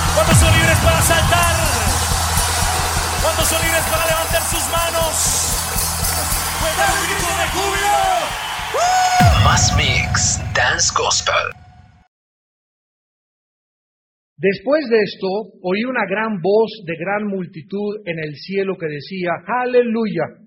¿Cuántos son libres para saltar? ¿Cuántos son libres para levantar sus manos? ¡Puede un grito de júbilo! Más Mix Dance Gospel. Después de esto, oí una gran voz de gran multitud en el cielo que decía: ¡Aleluya!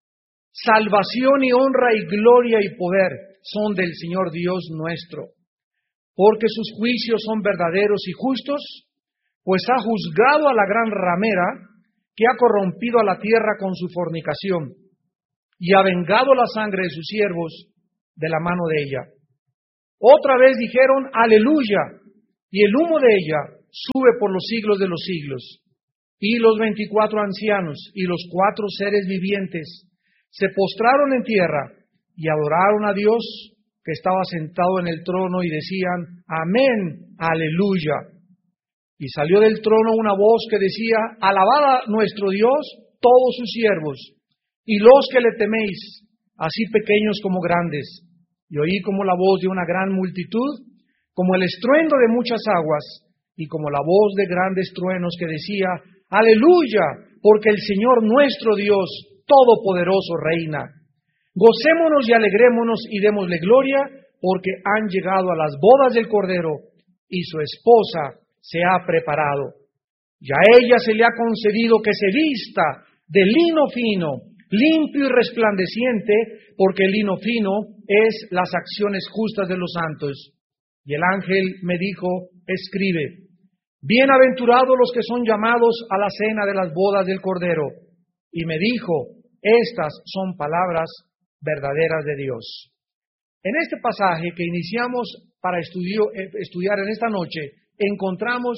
Salvación y honra y gloria y poder son del Señor Dios nuestro, porque sus juicios son verdaderos y justos, pues ha juzgado a la gran ramera que ha corrompido a la tierra con su fornicación, y ha vengado la sangre de sus siervos de la mano de ella. Otra vez dijeron: ¡Aleluya! Y el humo de ella sube por los siglos de los siglos. Y los 24 ancianos y los 4 seres vivientes se postraron en tierra y adoraron a Dios que estaba sentado en el trono y decían: Amén, aleluya. Y salió del trono una voz que decía: Alabad a nuestro Dios todos sus siervos y los que le teméis, así pequeños como grandes. Y oí como la voz de una gran multitud, como el estruendo de muchas aguas, y como la voz de grandes truenos que decía: Aleluya, porque el Señor nuestro Dios Todopoderoso reina. Gocémonos y alegrémonos y démosle gloria, porque han llegado a las bodas del Cordero, y su esposa se ha preparado. Y a ella se le ha concedido que se vista de lino fino, limpio y resplandeciente, porque el lino fino es las acciones justas de los santos. Y el ángel me dijo: escribe: bienaventurados los que son llamados a la cena de las bodas del Cordero. Y me dijo: estas son palabras verdaderas de Dios. En este pasaje que iniciamos para estudiar en esta noche, encontramos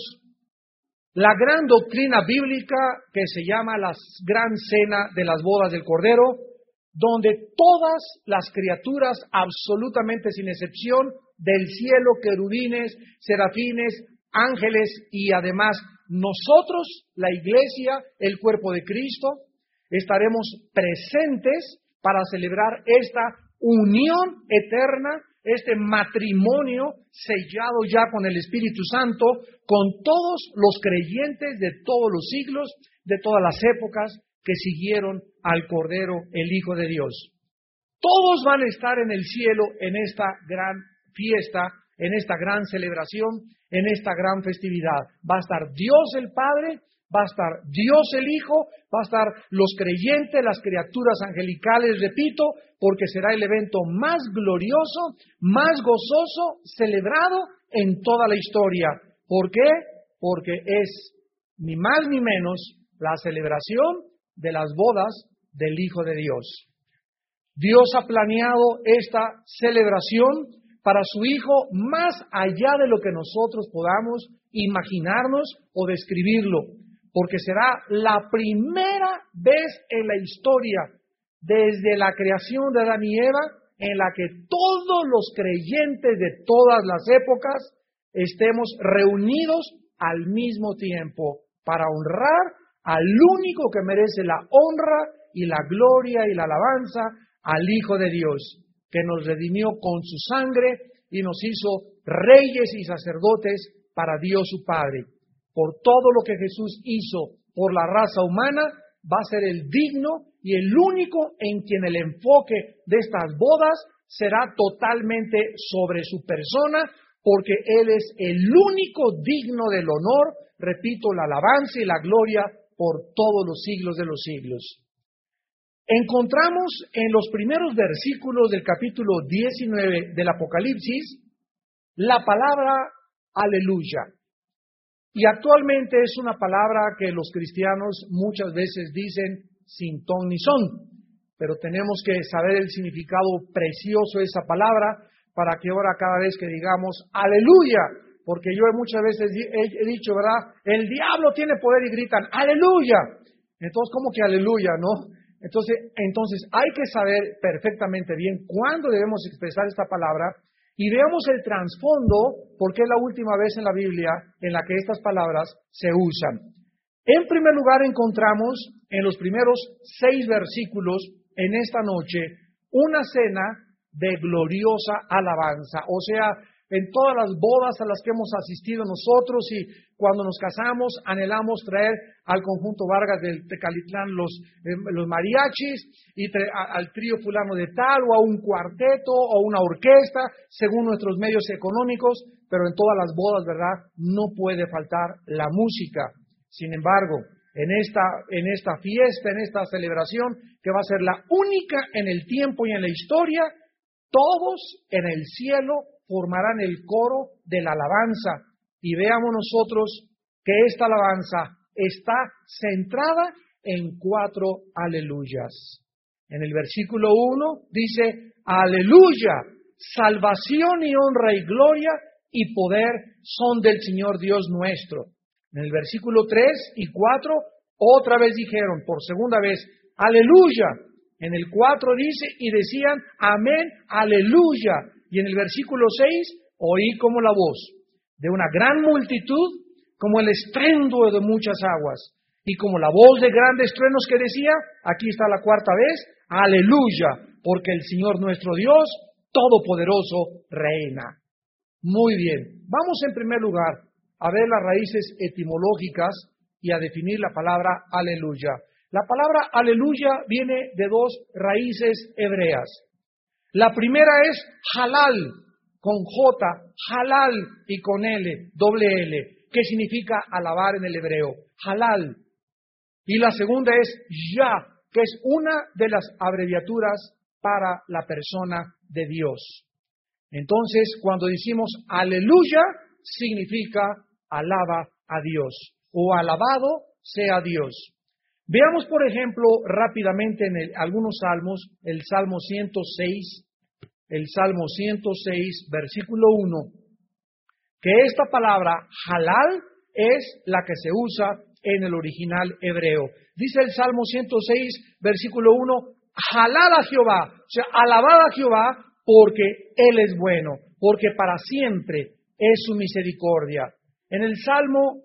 la gran doctrina bíblica que se llama la gran cena de las bodas del Cordero, donde todas las criaturas, absolutamente sin excepción, del cielo, querubines, serafines, ángeles y además nosotros, la iglesia, el cuerpo de Cristo, estaremos presentes para celebrar esta unión eterna, este matrimonio sellado ya con el Espíritu Santo, con todos los creyentes de todos los siglos, de todas las épocas que siguieron al Cordero, el Hijo de Dios. Todos van a estar en el cielo en esta gran fiesta, en esta gran celebración, en esta gran festividad. Va a estar Dios el Padre, va a estar Dios el Hijo, va a estar los creyentes, las criaturas angelicales, repito, porque será el evento más glorioso, más gozoso, celebrado en toda la historia. ¿Por qué? Porque es ni más ni menos la celebración de las bodas del Hijo de Dios. Dios ha planeado esta celebración para su Hijo más allá de lo que nosotros podamos imaginarnos o describirlo, porque será la primera vez en la historia, desde la creación de Adán y Eva, en la que todos los creyentes de todas las épocas estemos reunidos al mismo tiempo para honrar al único que merece la honra y la gloria y la alabanza, al Hijo de Dios, que nos redimió con su sangre y nos hizo reyes y sacerdotes para Dios su Padre. Por todo lo que Jesús hizo por la raza humana, va a ser el digno y el único en quien el enfoque de estas bodas será totalmente sobre su persona, porque Él es el único digno del honor, repito, la alabanza y la gloria por todos los siglos de los siglos. Encontramos en los primeros versículos del capítulo 19 del Apocalipsis la palabra aleluya. Y actualmente es una palabra que los cristianos muchas veces dicen sin ton ni son, pero tenemos que saber el significado precioso de esa palabra para que ahora cada vez que digamos aleluya, porque yo muchas veces he dicho, ¿verdad? El diablo tiene poder y gritan aleluya. Entonces, ¿cómo que aleluya, no? Entonces hay que saber perfectamente bien cuándo debemos expresar esta palabra y veamos el trasfondo, porque es la última vez en la Biblia en la que estas palabras se usan. En primer lugar, encontramos en los primeros 6 versículos en esta noche una cena de gloriosa alabanza. O sea, en todas las bodas a las que hemos asistido nosotros, y cuando nos casamos anhelamos traer al conjunto Vargas del Tecalitlán los mariachis, y al trío fulano de tal, o a un cuarteto, o una orquesta, según nuestros medios económicos, pero en todas las bodas, ¿verdad?, no puede faltar la música. Sin embargo, en esta fiesta, en esta celebración, que va a ser la única en el tiempo y en la historia, todos en el cielo formarán el coro de la alabanza. Y veamos nosotros que esta alabanza está centrada en 4 aleluyas. En el versículo 1 dice: aleluya, salvación y honra y gloria y poder son del Señor Dios nuestro. En el versículo 3 y 4 otra vez dijeron por segunda vez: aleluya. En el 4 dice, y decían: amén, aleluya. Y en el versículo 6, oí como la voz de una gran multitud, como el estruendo de muchas aguas, y como la voz de grandes truenos que decía, aquí está la 4ª vez, aleluya, porque el Señor nuestro Dios Todopoderoso reina. Muy bien, vamos en primer lugar a ver las raíces etimológicas y a definir la palabra aleluya. La palabra aleluya viene de 2 raíces hebreas. La primera es halal, con J, halal, y con L, doble L, que significa alabar en el hebreo, halal. Y la segunda es Yah, que es una de las abreviaturas para la persona de Dios. Entonces, cuando decimos aleluya, significa alaba a Dios, o alabado sea Dios. Veamos, por ejemplo, rápidamente en algunos salmos, el Salmo 106, versículo 1, que esta palabra halal es la que se usa en el original hebreo. Dice el Salmo 106, versículo 1, halal a Jehová, o sea, alabad a Jehová porque Él es bueno, porque para siempre es su misericordia. En el Salmo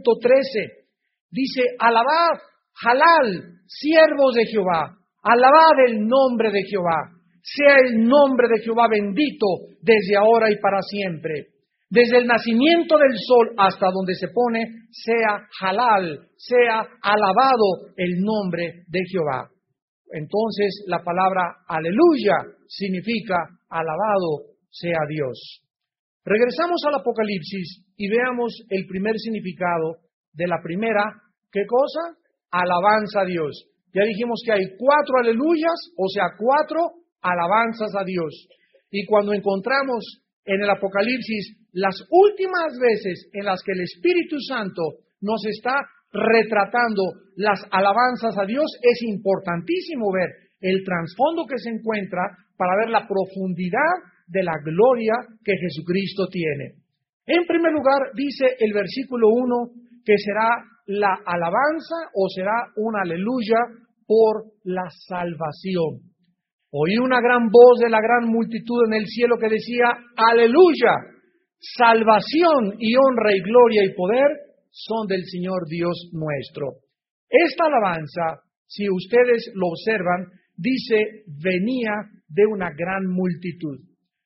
113 dice: alabad, halal, siervos de Jehová, alabad el nombre de Jehová, sea el nombre de Jehová bendito desde ahora y para siempre. Desde el nacimiento del sol hasta donde se pone, sea halal, sea alabado el nombre de Jehová. Entonces la palabra aleluya significa alabado sea Dios. Regresamos al Apocalipsis y veamos el primer significado de la primera, ¿qué cosa? Alabanza a Dios. Ya dijimos que hay 4 aleluyas, o sea, 4 alabanzas a Dios. Y cuando encontramos en el Apocalipsis las últimas veces en las que el Espíritu Santo nos está retratando las alabanzas a Dios, es importantísimo ver el trasfondo que se encuentra para ver la profundidad de la gloria que Jesucristo tiene. En primer lugar, dice el versículo 1 que será la alabanza o será una aleluya por la salvación. Oí una gran voz de la gran multitud en el cielo que decía: aleluya, salvación y honra y gloria y poder son del Señor Dios nuestro. Esta alabanza, si ustedes lo observan, dice: venía de una gran multitud.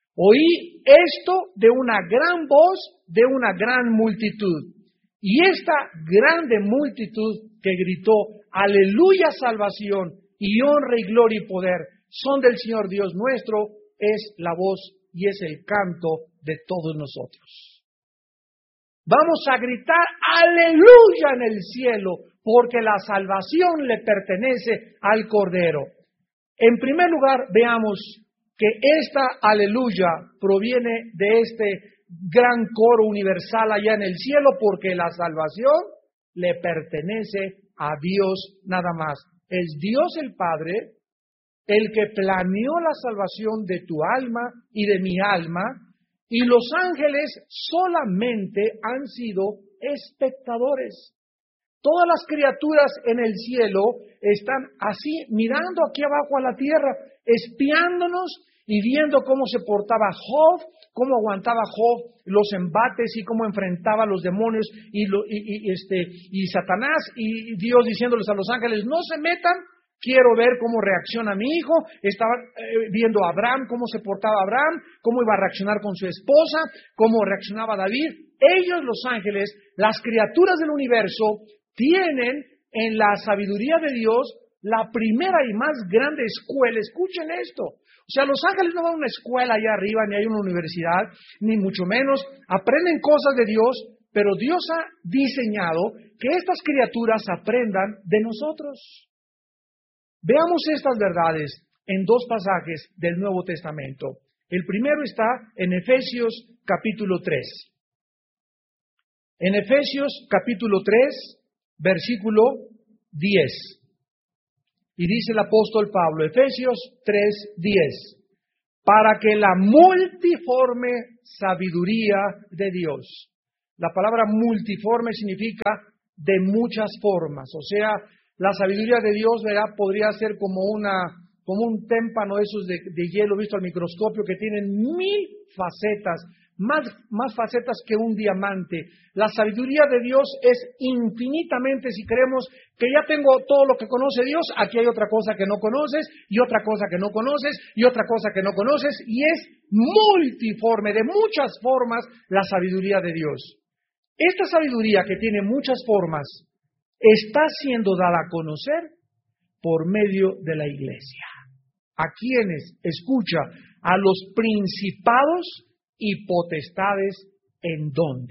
Oí esto de una gran voz de una gran multitud. Y esta grande multitud que gritó: aleluya, salvación y honra y gloria y poder son del Señor Dios nuestro, es la voz y es el canto de todos nosotros. Vamos a gritar aleluya en el cielo, porque la salvación le pertenece al Cordero. En primer lugar, veamos que esta aleluya proviene de este gran coro universal allá en el cielo, porque la salvación le pertenece a Dios nada más. Es Dios el Padre el que planeó la salvación de tu alma y de mi alma, y los ángeles solamente han sido espectadores. Todas las criaturas en el cielo están así mirando aquí abajo a la tierra, espiándonos y viendo cómo se portaba Job, cómo aguantaba Job los embates y cómo enfrentaba a los demonios y Satanás, y Dios diciéndoles a los ángeles: no se metan, quiero ver cómo reacciona mi hijo. Estaba viendo a Abraham, cómo se portaba Abraham, cómo iba a reaccionar con su esposa, cómo reaccionaba David. Ellos, los ángeles, las criaturas del universo, tienen en la sabiduría de Dios la primera y más grande escuela. Escuchen esto. O sea, los ángeles no van a una escuela allá arriba, ni hay una universidad, ni mucho menos. Aprenden cosas de Dios, pero Dios ha diseñado que estas criaturas aprendan de nosotros. Veamos estas verdades en dos pasajes del Nuevo Testamento. El primero está en Efesios capítulo 3. En Efesios capítulo 3, versículo 10. Y dice el apóstol Pablo, Efesios 3:10, para que la multiforme sabiduría de Dios. La palabra multiforme significa de muchas formas. O sea, la sabiduría de Dios, ¿verdad?, podría ser como un témpano de esos de hielo visto al microscopio que tienen 1000 facetas, más facetas que un diamante. La sabiduría de Dios es infinitamente, si creemos que ya tengo todo lo que conoce Dios, aquí hay otra cosa que no conoces, y otra cosa que no conoces, y otra cosa que no conoces, y es multiforme, de muchas formas, la sabiduría de Dios. Esta sabiduría que tiene muchas formas está siendo dada a conocer por medio de la iglesia. ¿A quiénes? Escucha, a los principados y potestades. ¿En dónde?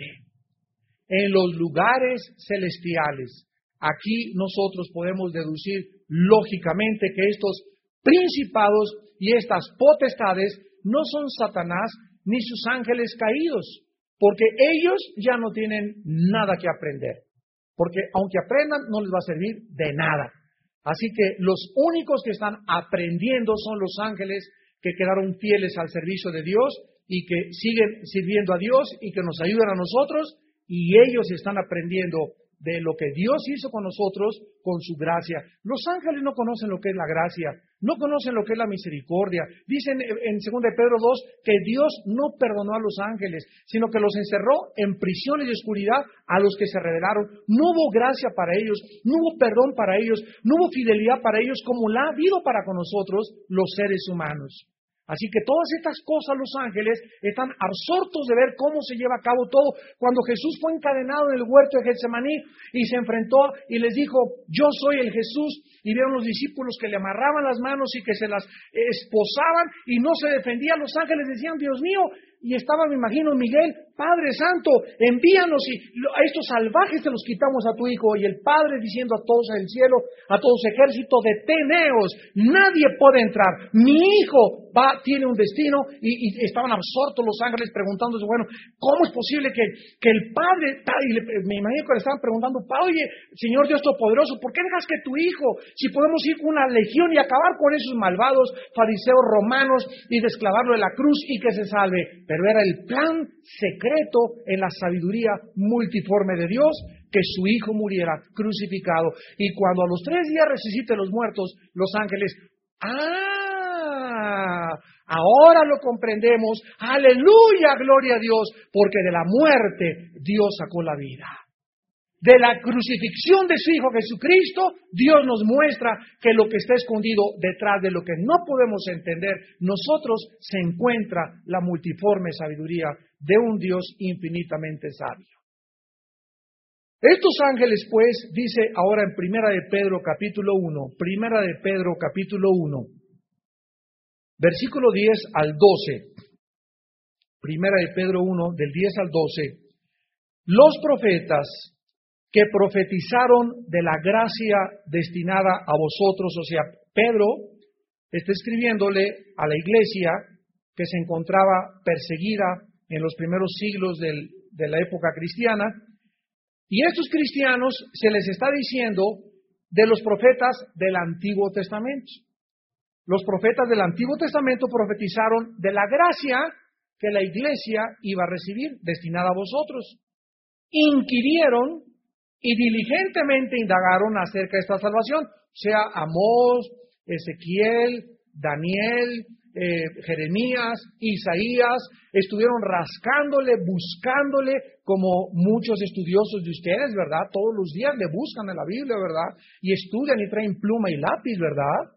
En los lugares celestiales. Aquí nosotros podemos deducir lógicamente que estos principados y estas potestades no son Satanás ni sus ángeles caídos, porque ellos ya no tienen nada que aprender, porque aunque aprendan no les va a servir de nada. Así que los únicos que están aprendiendo son los ángeles que quedaron fieles al servicio de Dios y que siguen sirviendo a Dios y que nos ayudan a nosotros, y ellos están aprendiendo de lo que Dios hizo con nosotros con su gracia. Los ángeles no conocen lo que es la gracia, no conocen lo que es la misericordia. Dicen en 2 de Pedro 2 que Dios no perdonó a los ángeles, sino que los encerró en prisiones de oscuridad a los que se rebelaron. No hubo gracia para ellos, no hubo perdón para ellos, no hubo fidelidad para ellos como la ha habido para con nosotros los seres humanos. Así que todas estas cosas los ángeles están absortos de ver cómo se lleva a cabo todo. Cuando Jesús fue encadenado en el huerto de Getsemaní y se enfrentó y les dijo, yo soy el Jesús, y vieron los discípulos que le amarraban las manos y que se las esposaban y no se defendía, los ángeles decían, Dios mío, y estaba, me imagino, Miguel, Padre Santo, envíanos y a estos salvajes te los quitamos a tu Hijo. Y el Padre diciendo a todos en el cielo, a todos ejércitos, deteneos, nadie puede entrar. Mi Hijo tiene un destino, y estaban absortos los ángeles preguntándose, bueno, ¿cómo es posible que el Padre, me imagino que le estaban preguntando, oye, Señor Dios Todopoderoso, ¿por qué dejas que tu Hijo, si podemos ir con una legión y acabar con esos malvados fariseos romanos y desclavarlo de la cruz y que se salve? Pero era el plan secreto en la sabiduría multiforme de Dios, que su Hijo muriera crucificado. Y cuando a los 3 días resucite los muertos, los ángeles, ahora lo comprendemos, aleluya, gloria a Dios, porque de la muerte Dios sacó la vida. De la crucifixión de su Hijo Jesucristo, Dios nos muestra que lo que está escondido detrás de lo que no podemos entender, nosotros, se encuentra la multiforme sabiduría de un Dios infinitamente sabio. Estos ángeles, pues, dice ahora en Primera de Pedro capítulo 1, Primera de Pedro capítulo 1, versículo 10 al 12, Primera de Pedro 1, del 10 al 12, los profetas que profetizaron de la gracia destinada a vosotros. O sea, Pedro está escribiéndole a la iglesia que se encontraba perseguida en los primeros siglos de la época cristiana, y estos cristianos se les está diciendo de los profetas del Antiguo Testamento. Los profetas del Antiguo Testamento profetizaron de la gracia que la iglesia iba a recibir, destinada a vosotros. Inquirieron y diligentemente indagaron acerca de esta salvación. O sea, Amós, Ezequiel, Daniel, Jeremías, Isaías, estuvieron rascándole, buscándole, como muchos estudiosos de ustedes, ¿verdad? Todos los días le buscan en la Biblia, ¿verdad? Y estudian y traen pluma y lápiz, ¿verdad?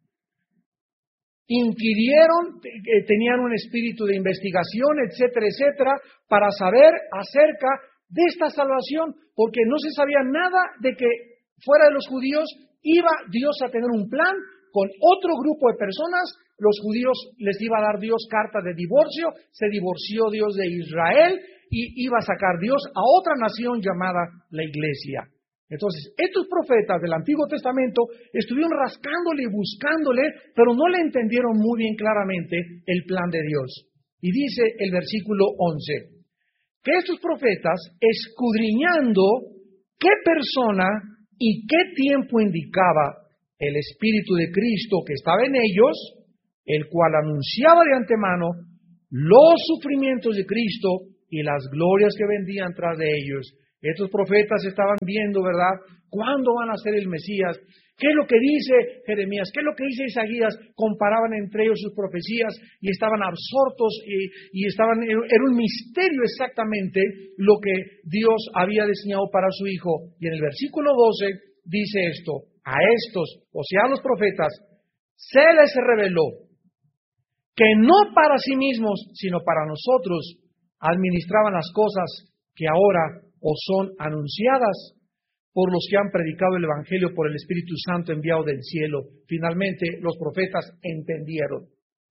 Inquirieron, tenían un espíritu de investigación, etcétera, etcétera, para saber acerca de esta salvación, porque no se sabía nada de que fuera de los judíos iba Dios a tener un plan con otro grupo de personas. Los judíos les iba a dar Dios carta de divorcio, se divorció Dios de Israel y iba a sacar Dios a otra nación llamada la Iglesia. Entonces, estos profetas del Antiguo Testamento estuvieron rascándole y buscándole, pero no le entendieron muy bien claramente el plan de Dios. Y dice el versículo 11, que estos profetas, escudriñando qué persona y qué tiempo indicaba el Espíritu de Cristo que estaba en ellos, el cual anunciaba de antemano los sufrimientos de Cristo y las glorias que vendían tras de ellos. Estos profetas estaban viendo, ¿verdad?, cuándo van a ser el Mesías. ¿Qué es lo que dice Jeremías? ¿Qué es lo que dice Isaías? Comparaban entre ellos sus profecías y estaban absortos y estaban, era un misterio exactamente lo que Dios había diseñado para su Hijo. Y en el versículo 12 dice esto: a estos, o sea, a los profetas, se les reveló que no para sí mismos, sino para nosotros, administraban las cosas que ahora os son anunciadas por los que han predicado el Evangelio por el Espíritu Santo enviado del cielo. Finalmente, los profetas entendieron.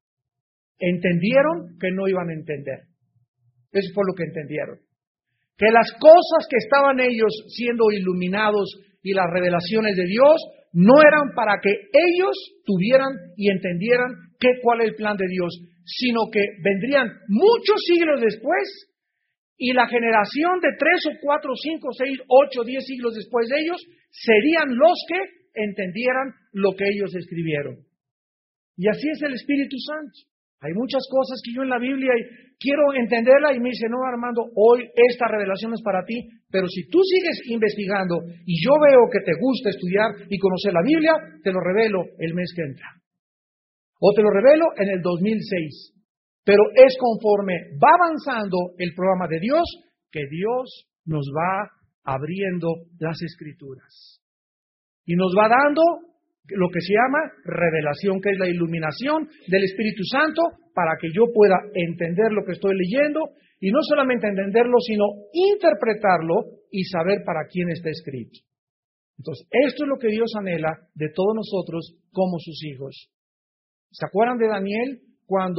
Entendieron que no iban a entender. Eso fue lo que entendieron. Que las cosas que estaban ellos siendo iluminados y las revelaciones de Dios no eran para que ellos tuvieran y entendieran cuál es el plan de Dios, sino que vendrían muchos siglos después y la generación de 3 o 4, 5, 6, 8, 10 siglos después de ellos serían los que entendieran lo que ellos escribieron. Y así es el Espíritu Santo. Hay muchas cosas que yo en la Biblia quiero entenderla y me dice: no, Armando, hoy esta revelación es para ti, pero si tú sigues investigando y yo veo que te gusta estudiar y conocer la Biblia, te lo revelo el mes que entra. O te lo revelo en el 2006. Pero es conforme va avanzando el programa de Dios que Dios nos va abriendo las Escrituras. Y nos va dando lo que se llama revelación, que es la iluminación del Espíritu Santo, para que yo pueda entender lo que estoy leyendo, y no solamente entenderlo, sino interpretarlo y saber para quién está escrito. Entonces, esto es lo que Dios anhela de todos nosotros como sus hijos. ¿Se acuerdan de Daniel cuando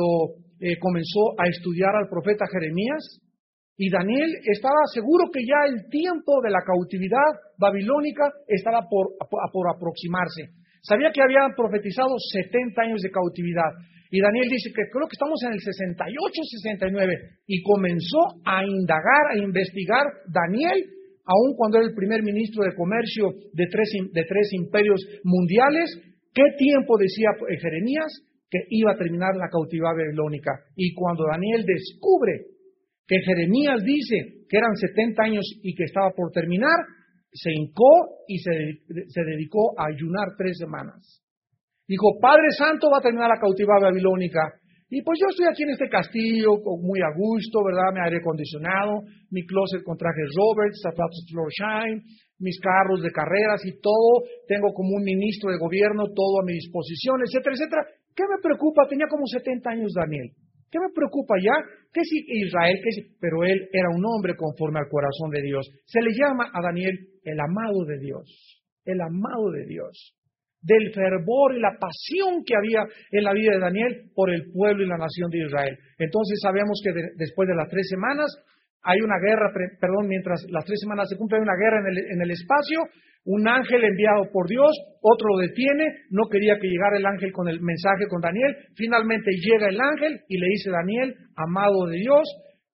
comenzó a estudiar al profeta Jeremías? Y Daniel estaba seguro que ya el tiempo de la cautividad babilónica estaba por aproximarse. Sabía que habían profetizado 70 años de cautividad. Y Daniel dice que creo que estamos en el 68, 69. Y comenzó a indagar, a investigar Daniel, aun cuando era el primer ministro de comercio de tres imperios mundiales. ¿Qué tiempo decía Jeremías? Que iba a terminar la cautividad babilónica. Y cuando Daniel descubre que Jeremías dice que eran 70 años y que estaba por terminar, se hincó y se dedicó a ayunar 3 semanas. Dijo: Padre Santo, va a terminar la cautividad babilónica. Y pues yo estoy aquí en este castillo muy a gusto, ¿verdad? Mi aire acondicionado, mi closet con trajes Roberts, zapatos Floor Shine, mis carros de carreras y todo. Tengo como un ministro de gobierno todo a mi disposición, etcétera, etcétera. ¿Qué me preocupa? Tenía como 70 años Daniel. ¿Qué me preocupa ya? Que si Israel, pero él era un hombre conforme al corazón de Dios. Se le llama a Daniel el amado de Dios. El amado de Dios. Del fervor y la pasión que había en la vida de Daniel por el pueblo y la nación de Israel. Entonces sabemos que después de las 3 semanas hay una guerra, mientras las 3 semanas se cumplen, hay una guerra en el espacio. Un ángel enviado por Dios, otro lo detiene, no quería que llegara el ángel con el mensaje con Daniel. Finalmente llega el ángel y le dice: Daniel, amado de Dios,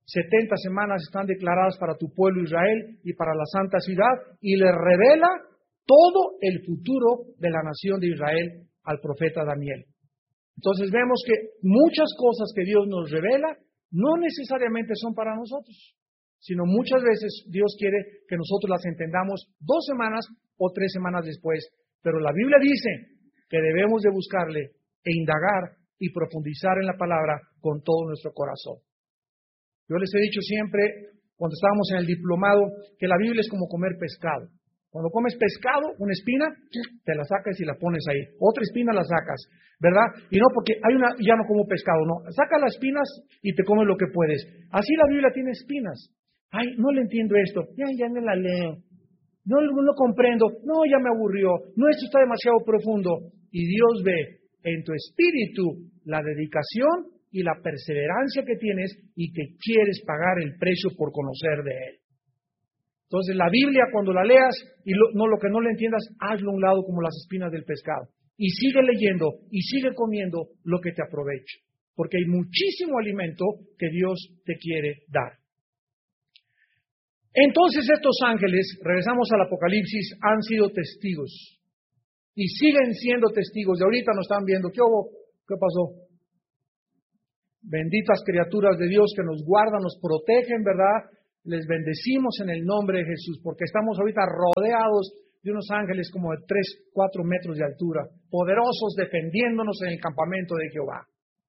70 semanas están declaradas para tu pueblo Israel y para la santa ciudad, y le revela todo el futuro de la nación de Israel al profeta Daniel. Entonces vemos que muchas cosas que Dios nos revela no necesariamente son para nosotros, sino muchas veces Dios quiere que nosotros las entendamos 2 semanas o 3 semanas después. Pero la Biblia dice que debemos de buscarle e indagar y profundizar en la palabra con todo nuestro corazón. Yo les he dicho siempre, cuando estábamos en el diplomado, que la Biblia es como comer pescado. Cuando comes pescado, una espina, te la sacas y la pones ahí. Otra espina la sacas, ¿verdad? Y no porque ya no como pescado, no. Saca las espinas y te comes lo que puedes. Así la Biblia tiene espinas. Ay, no le entiendo esto. Ya no la leo. No comprendo. No, ya me aburrió. No, esto está demasiado profundo. Y Dios ve en tu espíritu la dedicación y la perseverancia que tienes y que quieres pagar el precio por conocer de Él. Entonces la Biblia, cuando la leas y lo que no le entiendas, hazlo a un lado como las espinas del pescado. Y sigue leyendo y sigue comiendo lo que te aproveche. Porque hay muchísimo alimento que Dios te quiere dar. Entonces estos ángeles, regresamos al Apocalipsis, han sido testigos. Y siguen siendo testigos. De ahorita nos están viendo. ¿Qué hubo? ¿Qué pasó? Benditas criaturas de Dios que nos guardan, nos protegen, ¿verdad? Les bendecimos en el nombre de Jesús, porque estamos ahorita rodeados de unos ángeles como de 3, 4 metros de altura, poderosos defendiéndonos en el campamento de Jehová.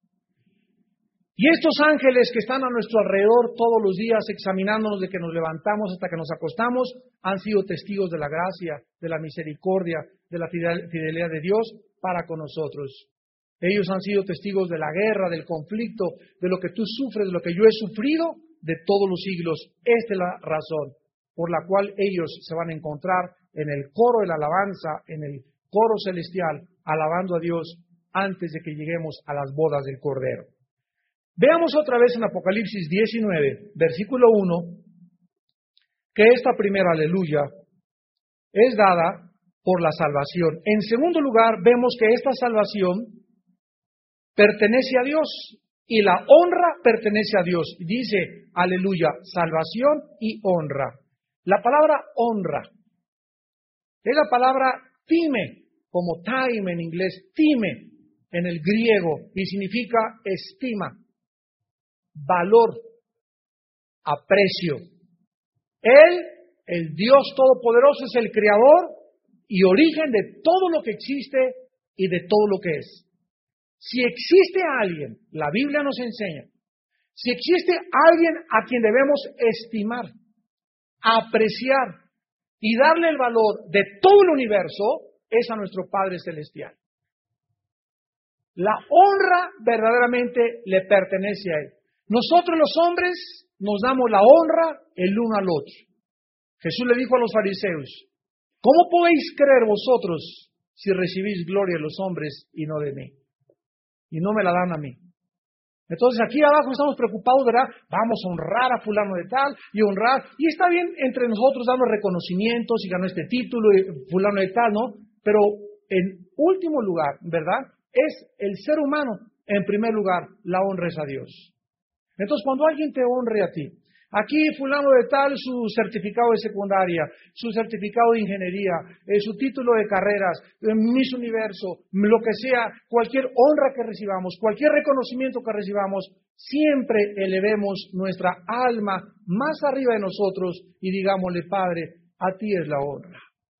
Y estos ángeles que están a nuestro alrededor todos los días, examinándonos de que nos levantamos hasta que nos acostamos, han sido testigos de la gracia, de la misericordia, de la fidelidad de Dios para con nosotros. Ellos han sido testigos de la guerra, del conflicto, de lo que tú sufres, de lo que yo he sufrido de todos los siglos. Esta es la razón por la cual ellos se van a encontrar en el coro de la alabanza, en el coro celestial, alabando a Dios antes de que lleguemos a las bodas del Cordero. Veamos otra vez en Apocalipsis 19, versículo 1, que esta primera aleluya es dada por la salvación. En segundo lugar, vemos que esta salvación pertenece a Dios y la honra pertenece a Dios. Dice, aleluya, salvación y honra. La palabra honra es la palabra time, como time en inglés, time en el griego, y significa estima, valor, aprecio. Él, el Dios Todopoderoso, es el creador y origen de todo lo que existe y de todo lo que es. Si existe alguien, la Biblia nos enseña, si existe alguien a quien debemos estimar, apreciar y darle el valor de todo el universo, es a nuestro Padre Celestial. La honra verdaderamente le pertenece a Él. Nosotros los hombres nos damos la honra el uno al otro. Jesús le dijo a los fariseos, ¿cómo podéis creer vosotros si recibís gloria de los hombres y no de mí? Y no me la dan a mí. Entonces aquí abajo estamos preocupados, ¿verdad? Vamos a honrar a fulano de tal y honrar. Y está bien entre nosotros dando reconocimientos y ganó este título y fulano de tal, ¿no? Pero en último lugar, ¿verdad? Es el ser humano. En primer lugar, la honra es a Dios. Entonces cuando alguien te honre a ti, aquí fulano de tal, su certificado de secundaria, su certificado de ingeniería, su título de carreras, Miss Universo, lo que sea, cualquier honra que recibamos, cualquier reconocimiento que recibamos, siempre elevemos nuestra alma más arriba de nosotros y digámosle, Padre, a ti es la honra.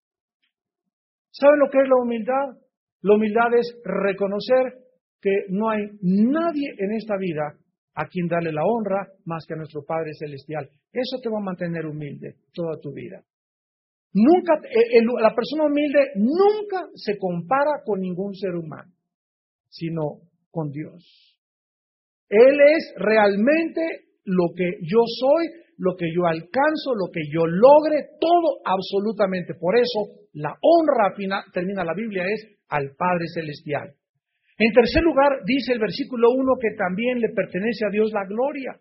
¿Saben lo que es la humildad? La humildad es reconocer que no hay nadie en esta vida a quien darle la honra más que a nuestro Padre Celestial. Eso te va a mantener humilde toda tu vida. Nunca, la persona humilde nunca se compara con ningún ser humano, sino con Dios. Él es realmente lo que yo soy, lo que yo alcanzo, lo que yo logre, todo absolutamente. Por eso, la honra final, termina la Biblia, es al Padre Celestial. En tercer lugar, dice el versículo 1 que también le pertenece a Dios la gloria.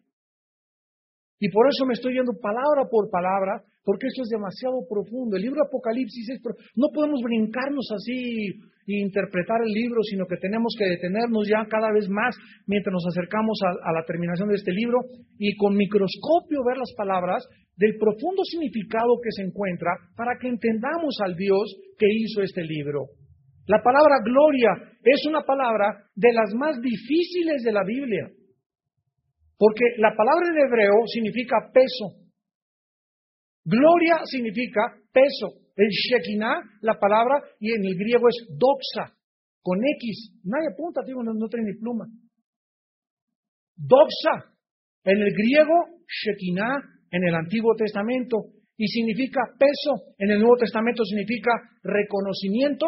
Y por eso me estoy yendo palabra por palabra, porque esto es demasiado profundo. El libro de Apocalipsis no podemos brincarnos así e interpretar el libro, sino que tenemos que detenernos ya cada vez más mientras nos acercamos a la terminación de este libro y con microscopio ver las palabras del profundo significado que se encuentra para que entendamos al Dios que hizo este libro. La palabra gloria es una palabra de las más difíciles de la Biblia, porque la palabra en hebreo significa peso. Gloria significa peso. El Shekinah, la palabra, y en el griego es doxa. con X. Nadie apunta, digo, no trae ni pluma. Doxa, en el griego, Shekinah, en el Antiguo Testamento, y significa peso. En el Nuevo Testamento significa reconocimiento,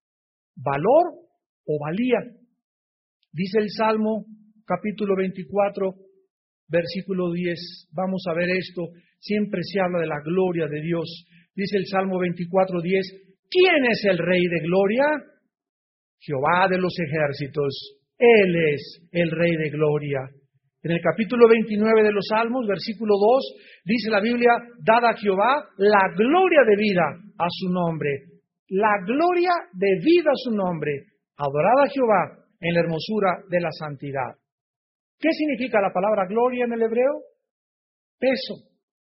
valor o valía. Dice el Salmo, capítulo 24, versículo 10. Vamos a ver esto. Siempre se habla de la gloria de Dios. Dice el Salmo 24, 10. ¿Quién es el Rey de gloria? Jehová de los ejércitos. Él es el Rey de gloria. En el capítulo 29 de los Salmos, versículo 2, dice la Biblia, dad a Jehová la gloria de vida a su nombre. La gloria de vida a su nombre. Adorad a Jehová en la hermosura de la santidad. ¿Qué significa la palabra gloria en el hebreo? Peso.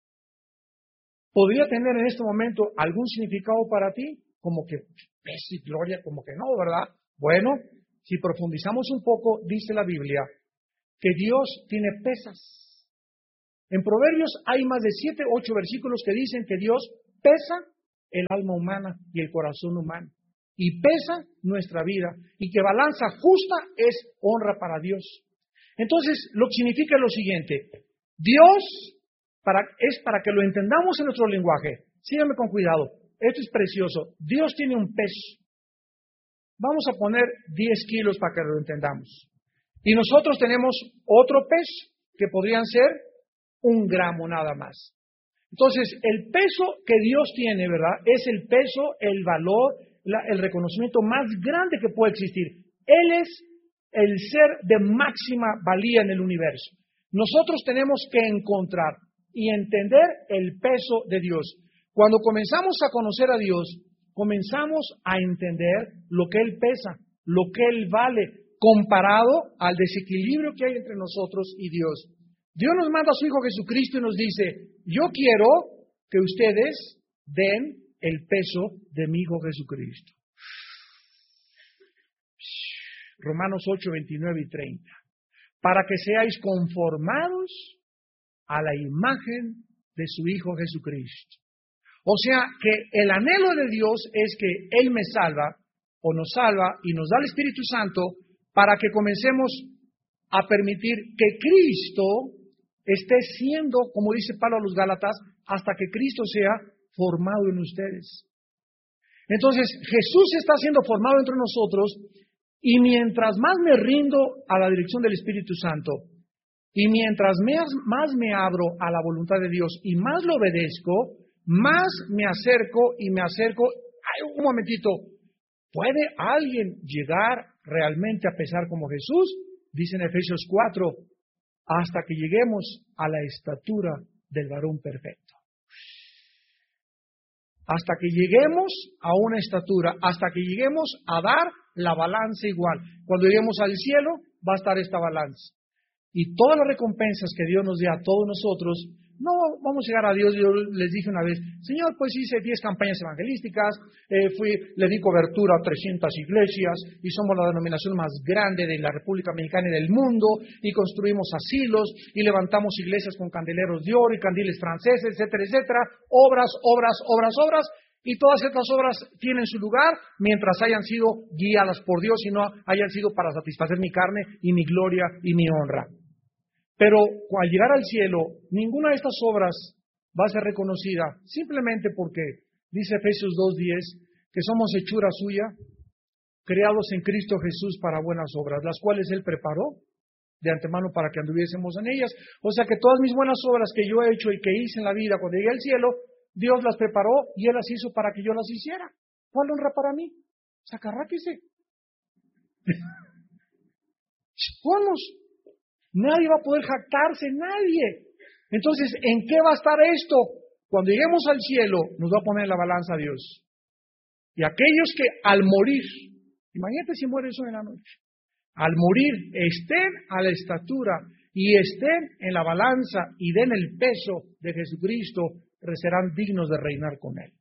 ¿Podría tener en este momento algún significado para ti? Como que peso y gloria, como que no, ¿verdad? Bueno, si profundizamos un poco, dice la Biblia que Dios tiene pesas. En Proverbios hay más de 7, 8 versículos que dicen que Dios pesa el alma humana y el corazón humano. Y pesa nuestra vida. Y que balanza justa es honra para Dios. Entonces, lo que significa es lo siguiente. Dios es para que lo entendamos en nuestro lenguaje. Síganme con cuidado. Esto es precioso. Dios tiene un peso. Vamos a poner 10 kilos para que lo entendamos. Y nosotros tenemos otro peso, que podrían ser 1 gramo nada más. Entonces, el peso que Dios tiene, ¿verdad? Es el peso, el valor, el reconocimiento más grande que puede existir. Él es el ser de máxima valía en el universo. Nosotros tenemos que encontrar y entender el peso de Dios. Cuando comenzamos a conocer a Dios, comenzamos a entender lo que Él pesa, lo que Él vale, comparado al desequilibrio que hay entre nosotros y Dios. Dios nos manda a su Hijo Jesucristo y nos dice, yo quiero que ustedes den el peso de mi Hijo Jesucristo. Romanos 8, 29 y 30. Para que seáis conformados a la imagen de su Hijo Jesucristo. O sea, que el anhelo de Dios es que Él me salva o nos salva y nos da el Espíritu Santo para que comencemos a permitir que Cristo esté siendo, como dice Pablo a los Gálatas, hasta que Cristo sea formado en ustedes. Entonces, Jesús está siendo formado entre nosotros y mientras más me rindo a la dirección del Espíritu Santo y mientras más me abro a la voluntad de Dios y más lo obedezco, más me acerco y me acerco. Ay, un momentito, ¿puede alguien llegar realmente a pesar como Jesús? Dice en Efesios 4, hasta que lleguemos a la estatura del varón perfecto. Hasta que lleguemos a una estatura, hasta que lleguemos a dar la balanza igual. Cuando lleguemos al cielo, va a estar esta balanza. Y todas las recompensas que Dios nos dé a todos nosotros, no vamos a llegar a Dios. Yo les dije una vez, Señor, pues hice 10 campañas evangelísticas, le di cobertura a 300 iglesias y somos la denominación más grande de la República Mexicana y del mundo y construimos asilos y levantamos iglesias con candeleros de oro y candiles franceses, etcétera, etcétera, obras, obras, obras, obras. Y todas estas obras tienen su lugar mientras hayan sido guiadas por Dios y no hayan sido para satisfacer mi carne y mi gloria y mi honra. Pero al llegar al cielo, ninguna de estas obras va a ser reconocida simplemente porque, dice Efesios 2:10, que somos hechura suya, creados en Cristo Jesús para buenas obras, las cuales Él preparó de antemano para que anduviésemos en ellas. O sea que todas mis buenas obras que yo he hecho y que hice en la vida cuando llegué al cielo, Dios las preparó y Él las hizo para que yo las hiciera. ¿Cuál honra para mí? Sacarráquese. Vamos. Nadie va a poder jactarse, nadie. Entonces, ¿en qué va a estar esto? Cuando lleguemos al cielo, nos va a poner en la balanza a Dios. Y aquellos que al morir, imagínate si mueres hoy en la noche, al morir estén a la estatura y estén en la balanza y den el peso de Jesucristo, serán dignos de reinar con Él.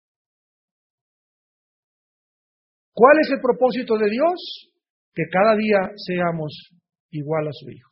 ¿Cuál es el propósito de Dios? Que cada día seamos igual a su Hijo.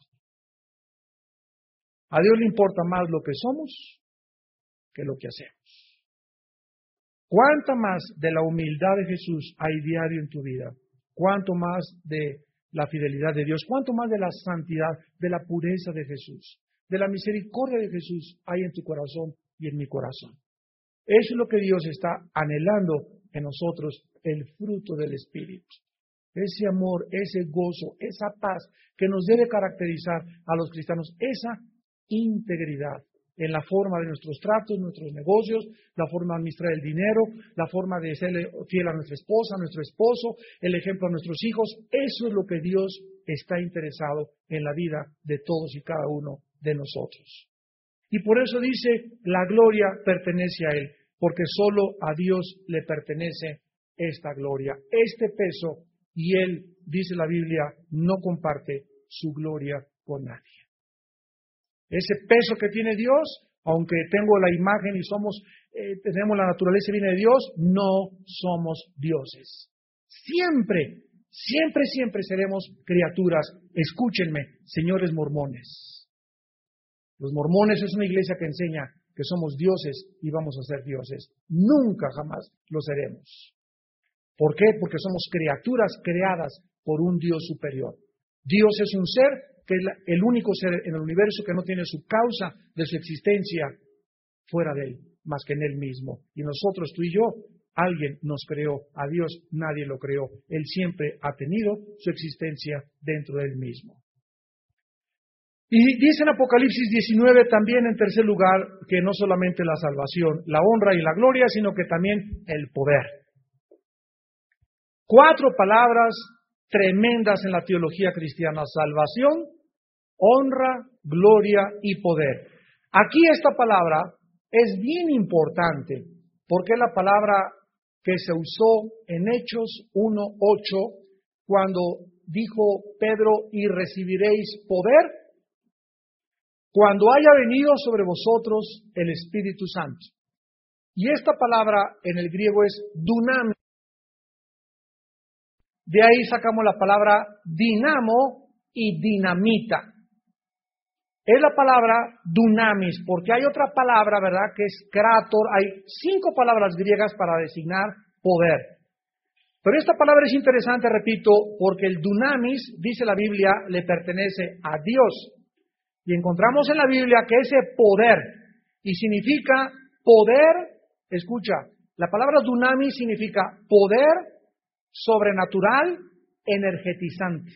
A Dios le importa más lo que somos que lo que hacemos. ¿Cuánta más de la humildad de Jesús hay diario en tu vida? cuánto más de la fidelidad de Dios, cuánto más de la santidad, de la pureza de Jesús, de la misericordia de Jesús hay en tu corazón y en mi corazón. Eso es lo que Dios está anhelando en nosotros, el fruto del Espíritu. Ese amor, ese gozo, esa paz que nos debe caracterizar a los cristianos, esa integridad en la forma de nuestros tratos, nuestros negocios, la forma de administrar el dinero, la forma de ser fiel a nuestra esposa, a nuestro esposo, el ejemplo a nuestros hijos. Eso es lo que Dios está interesado en la vida de todos y cada uno de nosotros. Y por eso dice, la gloria pertenece a Él, porque solo a Dios le pertenece esta gloria, este peso, y Él, dice la Biblia, no comparte su gloria con nadie. Ese peso que tiene Dios, aunque tengo la imagen y tenemos la naturaleza y viene de Dios, no somos dioses. Siempre seremos criaturas. Escúchenme, señores mormones. Los mormones es una iglesia que enseña que somos dioses y vamos a ser dioses. Nunca jamás lo seremos. ¿Por qué? Porque somos criaturas creadas por un Dios superior. Dios es un ser que es el único ser en el universo que no tiene su causa de su existencia fuera de Él, más que en Él mismo. Y nosotros, tú y yo, alguien nos creó, a Dios nadie lo creó. Él siempre ha tenido su existencia dentro de Él mismo. Y dice en Apocalipsis 19 también, en tercer lugar, que no solamente la salvación, la honra y la gloria, sino que también el poder. 4 palabras tremendas en la teología cristiana: salvación, honra, gloria y poder. Aquí esta palabra es bien importante porque es la palabra que se usó en Hechos 1:8 cuando dijo Pedro: y recibiréis poder cuando haya venido sobre vosotros el Espíritu Santo. Y esta palabra en el griego es dunamis. De ahí sacamos la palabra dinamo y dinamita. Es la palabra dunamis, porque hay otra palabra, ¿verdad?, que es krator. Hay 5 palabras griegas para designar poder. Pero esta palabra es interesante, repito, porque el dunamis, dice la Biblia, le pertenece a Dios. Y encontramos en la Biblia que ese poder, y significa poder, escucha, la palabra dunamis significa poder sobrenatural, energetizante.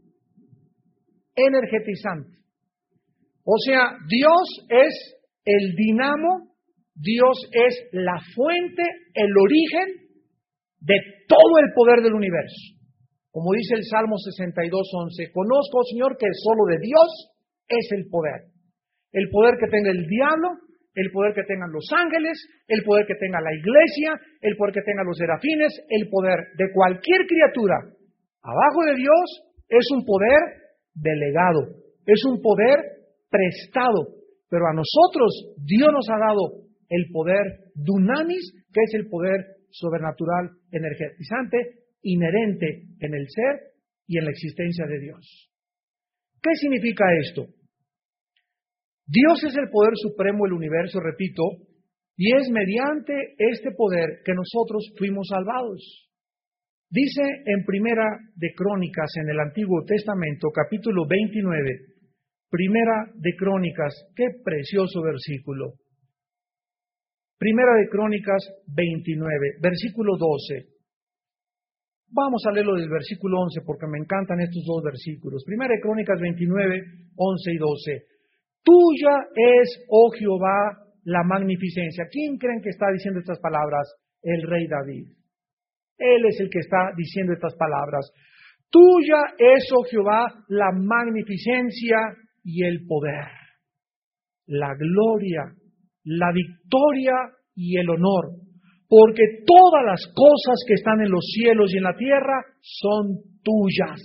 Energetizante. O sea, Dios es el dinamo, Dios es la fuente, el origen de todo el poder del universo. Como dice el Salmo 62:11, conozco, Señor, que solo de Dios es el poder. El poder que tenga el diablo, el poder que tengan los ángeles, el poder que tenga la iglesia, el poder que tengan los serafines, el poder de cualquier criatura abajo de Dios es un poder delegado, es un poder prestado. Pero a nosotros Dios nos ha dado el poder dunamis, que es el poder sobrenatural, energizante, inherente en el ser y en la existencia de Dios. ¿Qué significa esto? Dios es el poder supremo del universo, repito, y es mediante este poder que nosotros fuimos salvados. Dice en Primera de Crónicas, en el Antiguo Testamento, capítulo 29, Primera de Crónicas, qué precioso versículo. Primera de Crónicas 29, versículo 12. Vamos a leerlo del versículo 11 porque me encantan estos 2 versículos. Primera de Crónicas 29, 11 y 12. Tuya es, oh Jehová, la magnificencia. ¿Quién creen que está diciendo estas palabras? El rey David. Él es el que está diciendo estas palabras. Tuya es, oh Jehová, la magnificencia y el poder, la gloria, la victoria y el honor, porque todas las cosas que están en los cielos y en la tierra son tuyas.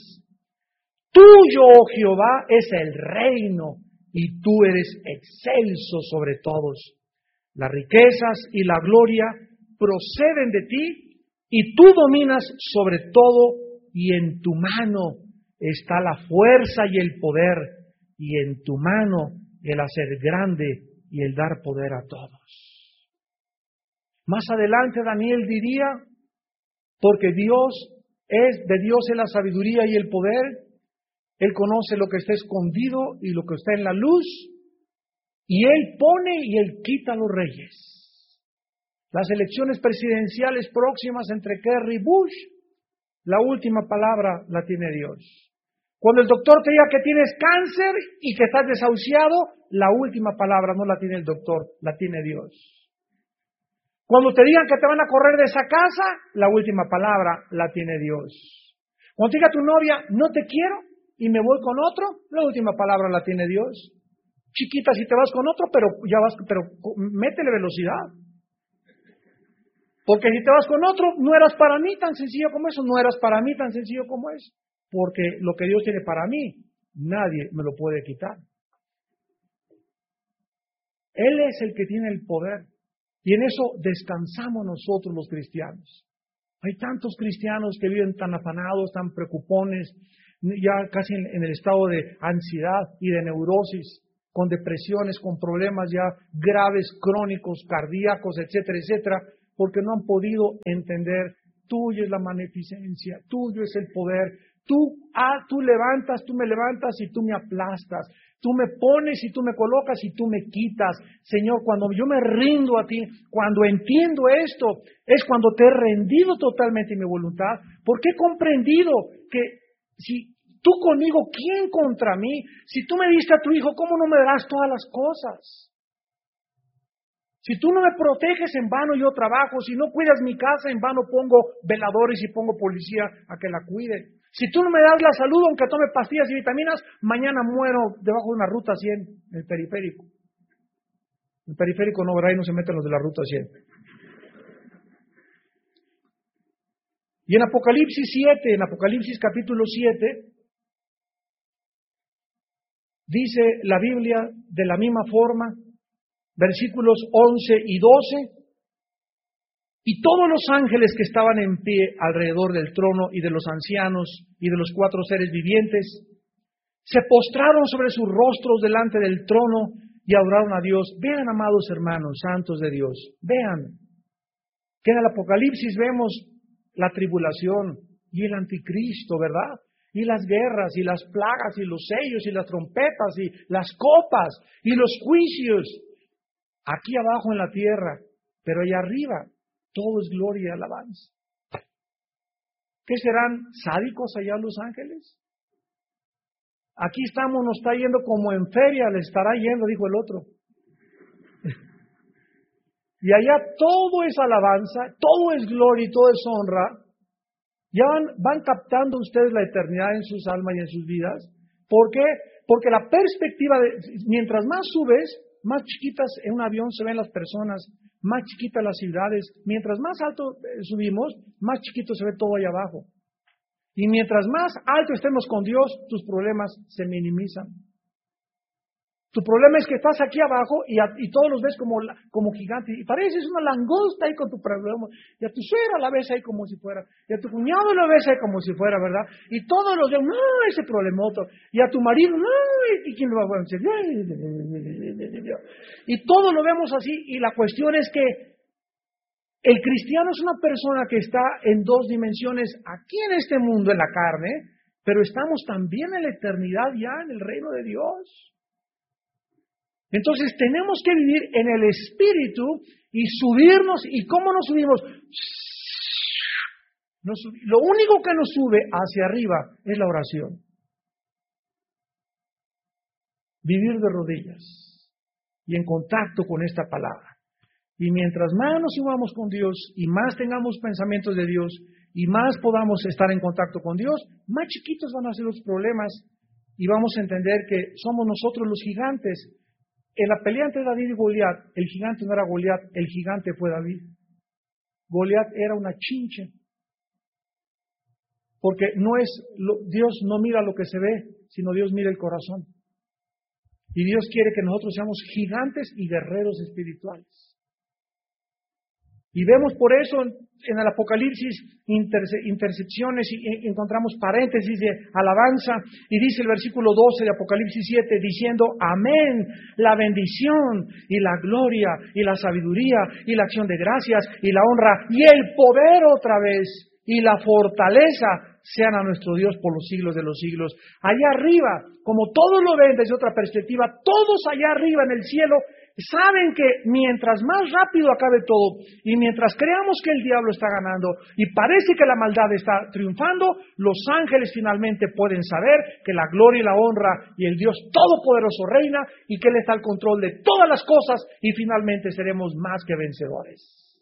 Tuyo, oh Jehová, es el reino, y tú eres excelso sobre todos. Las riquezas y la gloria proceden de ti, y tú dominas sobre todo, y en tu mano está la fuerza y el poder, y en tu mano el hacer grande y el dar poder a todos. Más adelante Daniel diría, porque Dios es de Dios es la sabiduría y el poder. Él conoce lo que está escondido y lo que está en la luz. Y Él pone y Él quita a los reyes. Las elecciones presidenciales próximas entre Kerry y Bush, la última palabra la tiene Dios. Cuando el doctor te diga que tienes cáncer y que estás desahuciado, la última palabra no la tiene el doctor, la tiene Dios. Cuando te digan que te van a correr de esa casa, la última palabra la tiene Dios. Cuando te diga tu novia, no te quiero y me voy con otro, la última palabra la tiene Dios. Chiquita, si te vas con otro, pero métele velocidad. Porque si te vas con otro, no eras para mí tan sencillo como eso, no eras para mí tan sencillo como eso. Porque lo que Dios tiene para mí, nadie me lo puede quitar. Él es el que tiene el poder. Y en eso descansamos nosotros los cristianos. Hay tantos cristianos que viven tan afanados, tan preocupones, ya casi en el estado de ansiedad y de neurosis, con depresiones, con problemas ya graves, crónicos, cardíacos, etcétera, etcétera, porque no han podido entender, tuya es la magnificencia, tuyo es el poder, tú levantas, tú me levantas y tú me aplastas, tú me pones y tú me colocas y tú me quitas. Señor, cuando yo me rindo a ti, cuando entiendo esto, es cuando te he rendido totalmente mi voluntad, porque he comprendido que si tú conmigo, ¿quién contra mí? Si tú me diste a tu hijo, ¿cómo no me darás todas las cosas? Si tú no me proteges, en vano yo trabajo. Si no cuidas mi casa, en vano pongo veladores y pongo policía a que la cuide. Si tú no me das la salud, aunque tome pastillas y vitaminas, mañana muero debajo de una ruta 100, en el periférico. El periférico no, ¿verdad? Y no se meten los de la ruta 100. Y en Apocalipsis capítulo 7, dice la Biblia de la misma forma, versículos 11 y 12, y todos los ángeles que estaban en pie alrededor del trono y de los ancianos y de los 4 seres vivientes, se postraron sobre sus rostros delante del trono y adoraron a Dios. Vean, amados hermanos, santos de Dios, vean que en el Apocalipsis vemos la tribulación y el anticristo, ¿verdad? Y las guerras y las plagas y los sellos y las trompetas y las copas y los juicios. Aquí abajo en la tierra, pero allá arriba, todo es gloria y alabanza. ¿Qué serán sádicos allá los ángeles? Aquí estamos, nos está yendo como en feria, le estará yendo, dijo el otro. Y allá todo es alabanza, todo es gloria y todo es honra. Ya van captando ustedes la eternidad en sus almas y en sus vidas. ¿Por qué? Porque la perspectiva mientras más subes, más chiquitas en un avión se ven las personas, más chiquitas las ciudades. Mientras más alto subimos, más chiquito se ve todo allá abajo. Y mientras más alto estemos con Dios, tus problemas se minimizan. Tu problema es que estás aquí abajo y todos los ves como gigantes. Y pareces una langosta ahí con tu problema. Y a tu suegra la ves ahí como si fuera. Y a tu cuñado lo ves ahí como si fuera, ¿verdad? Y todos los ven, no, ese problemoto. Y a tu marido, no, ¿y quién lo va a hacer? Y todo lo vemos así. Y la cuestión es que el cristiano es una persona que está en 2 dimensiones aquí en este mundo, en la carne, pero estamos también en la eternidad ya en el reino de Dios. Entonces tenemos que vivir en el Espíritu y subirnos. ¿Y cómo nos subimos? Lo único que nos sube hacia arriba es la oración. Vivir de rodillas y en contacto con esta palabra. Y mientras más nos subamos con Dios y más tengamos pensamientos de Dios y más podamos estar en contacto con Dios, más chiquitos van a ser los problemas y vamos a entender que somos nosotros los gigantes. En la pelea entre David y Goliat, el gigante no era Goliat, el gigante fue David. Goliat era una chinche. Porque Dios no mira lo que se ve, sino Dios mira el corazón. Y Dios quiere que nosotros seamos gigantes y guerreros espirituales. Y vemos por eso en el Apocalipsis intersecciones y encontramos paréntesis de alabanza. Y dice el versículo 12 de Apocalipsis 7 diciendo, amén, la bendición y la gloria y la sabiduría y la acción de gracias y la honra y el poder otra vez y la fortaleza sean a nuestro Dios por los siglos de los siglos. Allá arriba, como todos lo ven desde otra perspectiva, todos allá arriba en el cielo saben que mientras más rápido acabe todo y mientras creamos que el diablo está ganando y parece que la maldad está triunfando, los ángeles finalmente pueden saber que la gloria y la honra y el Dios Todopoderoso reina y que Él está al control de todas las cosas y finalmente seremos más que vencedores.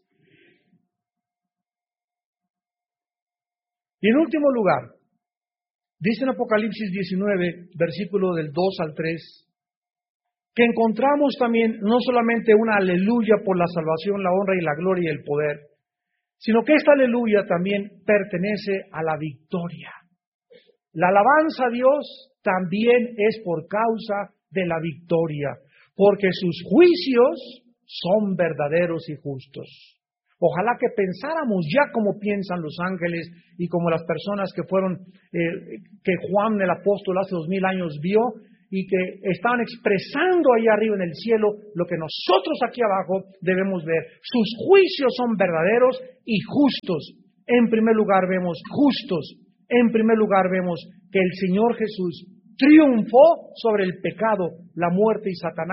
Y en último lugar, dice en Apocalipsis 19, versículo del 2 al 3, que encontramos también no solamente una aleluya por la salvación, la honra y la gloria y el poder, sino que esta aleluya también pertenece a la victoria. La alabanza a Dios también es por causa de la victoria, porque sus juicios son verdaderos y justos. Ojalá que pensáramos ya como piensan los ángeles y como las personas que fueron, que Juan el apóstol hace 2000 años vio, y que estaban expresando ahí arriba en el cielo lo que nosotros aquí abajo debemos ver. Sus juicios son verdaderos y justos. En primer lugar vemos justos. En primer lugar vemos que el Señor Jesús triunfó sobre el pecado, la muerte y Satanás.